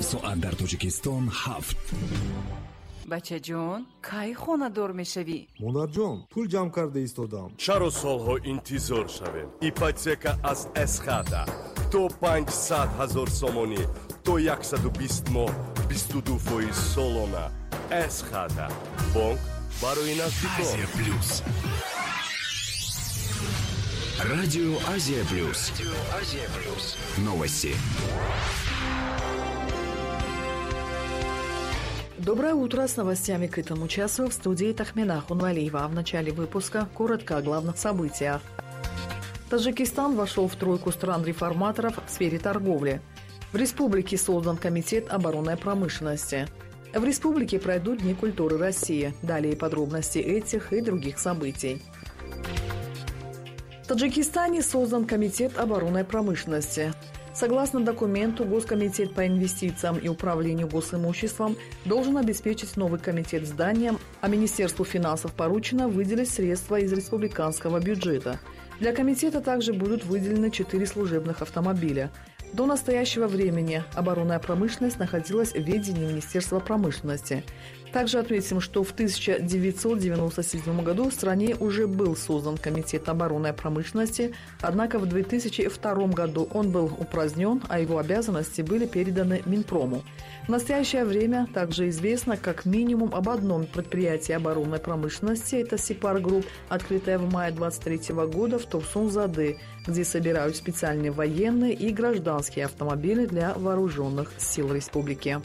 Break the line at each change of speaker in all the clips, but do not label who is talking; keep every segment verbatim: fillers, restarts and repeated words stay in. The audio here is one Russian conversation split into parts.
соат дар Тоҷикистон ҳафт.
бачаҷон, кай хонадор мешавӣ?
монарҷон, пул ҷамъ карда истодам.
чаро солҳо интизор шавем? ипотека аз эсхата то панҷсад ҳазор сомонӣ то яксаду бист моҳ бисту ду фоиз солона. эсхата бонк барои наздикон.
Азия плюс. Радио Азия плюс. Азия плюс. Новости.
Доброе утро, с новостями к этому часу в студии Тахмина Хунвалиева. В начале выпуска коротко о главных событиях. Таджикистан вошел в тройку стран-реформаторов в сфере торговли. В республике создан комитет оборонной промышленности. В республике пройдут Дни культуры России. Далее подробности этих и других событий. В Таджикистане создан комитет оборонной промышленности. Согласно документу, Госкомитет по инвестициям и управлению госимуществом должен обеспечить новый комитет зданием, а Министерству финансов поручено выделить средства из республиканского бюджета. Для комитета также будут выделены четыре служебных автомобиля. До настоящего времени оборонная промышленность находилась в ведении Министерства промышленности. Также отметим, что в тысяча девятьсот девяносто седьмом году в стране уже был создан Комитет оборонной промышленности, однако в две тысячи втором году он был упразднен, а его обязанности были переданы Минпрому. В настоящее время также известно как минимум об одном предприятии оборонной промышленности, это Сипар-Групп, открытое в мае двадцать третьего года в Турсун-Зады, где собирают специальные военные и гражданские автомобили для вооруженных сил республики.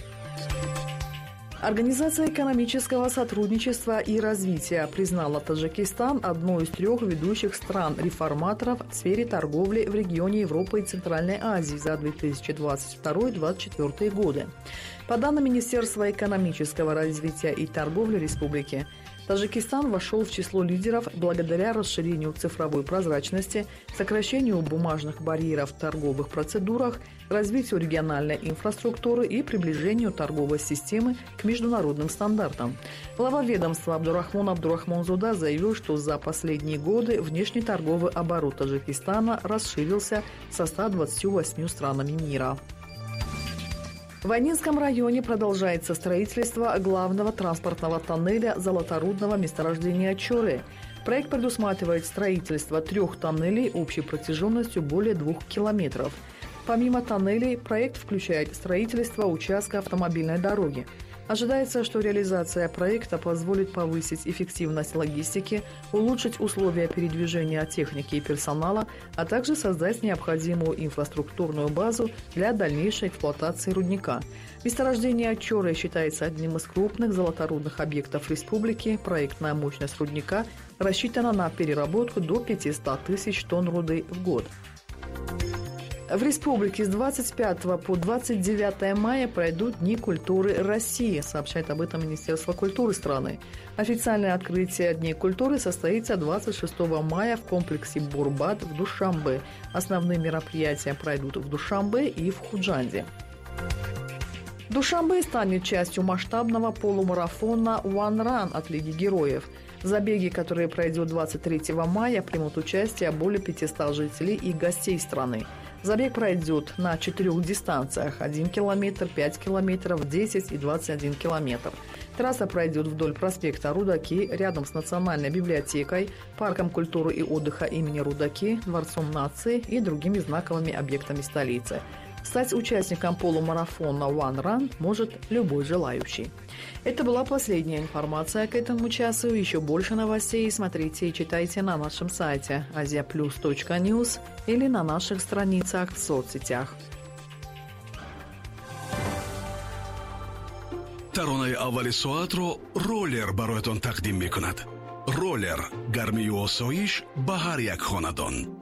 Организация экономического сотрудничества и развития признала Таджикистан одной из трех ведущих стран-реформаторов в сфере торговли в регионе Европы и Центральной Азии за две тысячи двадцать второй — две тысячи двадцать четвёртый годы. По данным Министерства экономического развития и торговли республики, Таджикистан вошел в число лидеров благодаря расширению цифровой прозрачности, сокращению бумажных барьеров в торговых процедурах, развитию региональной инфраструктуры и приближению торговой системы к международным стандартам. Глава ведомства Абдурахмон Абдурахмонзода заявил, что за последние годы внешний торговый оборот Таджикистана расширился со ста двадцатью восьмью странами мира. В Айнинском районе продолжается строительство главного транспортного тоннеля золоторудного месторождения Чоре. Проект предусматривает строительство трех тоннелей общей протяженностью более двух километров. Помимо тоннелей, проект включает строительство участка автомобильной дороги. Ожидается, что реализация проекта позволит повысить эффективность логистики, улучшить условия передвижения техники и персонала, а также создать необходимую инфраструктурную базу для дальнейшей эксплуатации рудника. Месторождение Чоре считается одним из крупных золоторудных объектов республики. Проектная мощность рудника рассчитана на переработку до пятисот тысяч тонн руды в год. В республике с двадцать пятого по двадцать девятое мая пройдут Дни культуры России, сообщает об этом Министерство культуры страны. Официальное открытие Дней культуры состоится двадцать шестого мая в комплексе Бурбат в Душанбе. Основные мероприятия пройдут в Душанбе и в Худжанде. Душанбе станет частью масштабного полумарафона One Run от Лиги героев. В забеге, который пройдет двадцать третьего мая, примут участие более пятисот жителей и гостей страны. Забег пройдет на четырех дистанциях – один километр, пять километров, десять и двадцать один километр. Трасса пройдет вдоль проспекта Рудаки, рядом с Национальной библиотекой, парком культуры и отдыха имени Рудаки, Дворцом нации и другими знаковыми объектами столицы. Стать участником полумарафона One Run может любой желающий. Это была последняя информация к этому часу. Еще больше новостей смотрите и читайте на нашем сайте азия плюс точка ньюс или на наших страницах в соцсетях.
таронаи аввали соатро роллер бароятон тақдим мекунад. роллер гармию осоиш ба ҳар як хонадон.